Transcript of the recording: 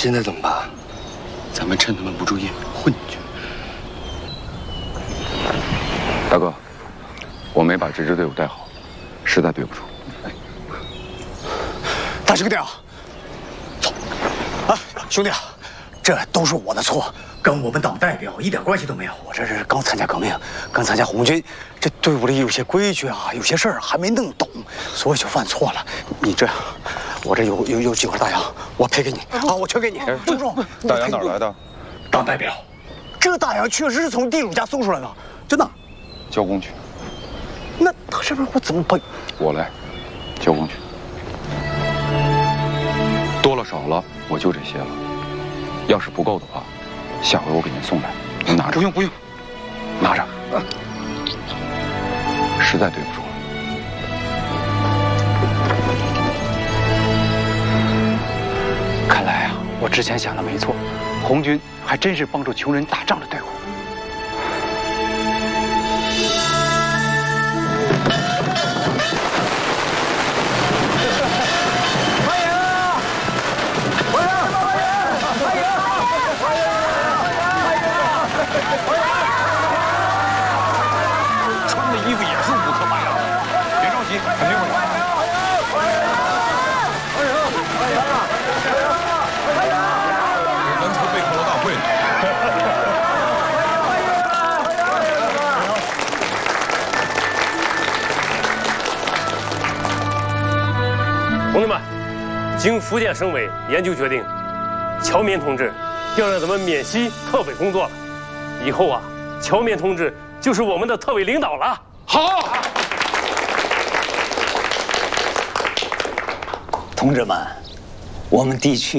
现在怎么办？咱们趁他们不注意混进去。 大哥，我没把这支队伍带好，实在对不住。 大兄弟啊，走！啊，兄弟啊，这都是我的错，跟我们党代表一点关系都没有。我这是刚参加革命，刚参加红军，这队伍里有些规矩啊，有些事儿还没弄懂，所以就犯错了。你这样，我这有几块大洋，我赔给你啊，我全给你。朱总， 大洋哪儿来的？ 党代表，这大洋确实是从地主家送出来的，真的。 交工去。 那他这边我怎么赔？ 我来，交工去。多了少了，我就这些了。要是不够的话，下回我给您送来，您拿着。不用，拿着。实在对不住了。 看来啊，我之前想的没错，红军还真是帮助穷人打仗的队伍。 穿的衣服也是乌克兰样的，别着急，肯定会来。咱筹备考核大会呢。 同志们，经福建省委研究决定，乔棉同志要让咱们免息特委工作了。以后啊，乔棉同志就是我们的特委领导了。 好， 同志们，我们地区